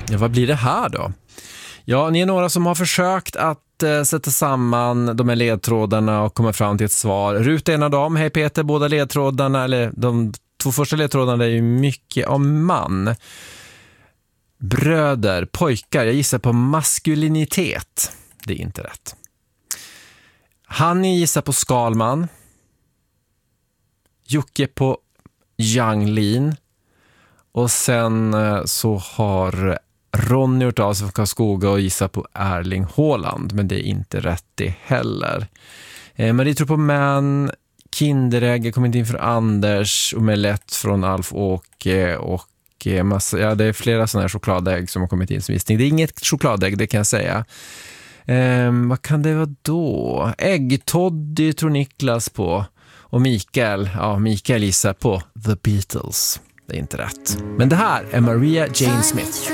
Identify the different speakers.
Speaker 1: Ja, vad blir det här då? Ja, ni är några som har försökt att sätta samman de här ledtrådarna och komma fram till ett svar. Rut är en av dem. Hej Peter, båda ledtrådarna, eller de 2 första ledtrådarna är ju mycket om man. Bröder, pojkar, jag gissar på maskulinitet. Det är inte rätt. Hanni gissar på Skalman. Jocke på Yang Lin. Och sen så har Ronny gjort av sig från Karlskoga och gissar på Erling Haaland. Men det är inte rätt det heller. Marie tror på Man. Kinderägg kommer inte in för Anders. Och Melett från Alf Åke. Och massa, ja, det är flera sådana här chokladägg som har kommit in som gissning. Det är inget chokladägg, det kan jag säga. Vad kan det vara då? Äggtoddy tror Niklas på. Och Mikael gissar på The Beatles. Det är inte rätt. Men det här är Maria Jane Smith.